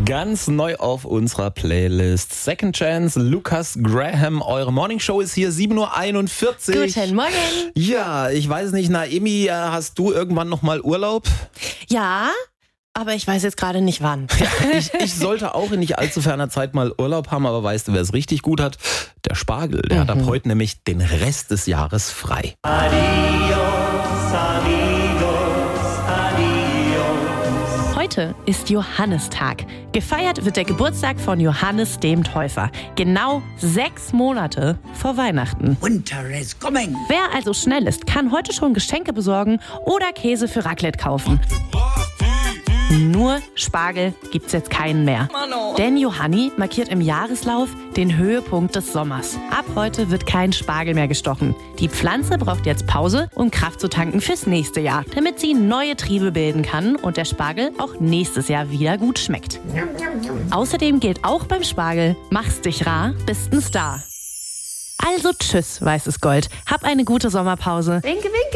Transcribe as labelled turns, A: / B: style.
A: Ganz neu auf unserer Playlist. Second Chance, Lucas Graham. Eure Morningshow ist hier 7.41 Uhr.
B: Guten Morgen.
A: Ja, ich weiß nicht, Naemi, hast du irgendwann nochmal Urlaub?
B: Ja, aber ich weiß jetzt gerade nicht wann.
A: Ich sollte auch in nicht allzu ferner Zeit mal Urlaub haben, aber weißt du, wer es richtig gut hat? Der Spargel. Der hat ab heute nämlich den Rest des Jahres frei.
C: Adios, amigos, adios.
B: Heute ist Johannistag. Gefeiert wird der Geburtstag von Johannes dem Täufer. Genau 6 Monate vor Weihnachten.
D: Winter is coming.
B: Wer also schnell ist, kann heute schon Geschenke besorgen oder Käse für Raclette kaufen. Nur Spargel gibt's jetzt keinen mehr. Denn Johanni markiert im Jahreslauf den Höhepunkt des Sommers. Ab heute wird kein Spargel mehr gestochen. Die Pflanze braucht jetzt Pause, um Kraft zu tanken fürs nächste Jahr, damit sie neue Triebe bilden kann und der Spargel auch nächstes Jahr wieder gut schmeckt. Außerdem gilt auch beim Spargel: machst dich rar, bist ein Star. Also tschüss, weißes Gold. Hab eine gute Sommerpause.
E: Winke, winke.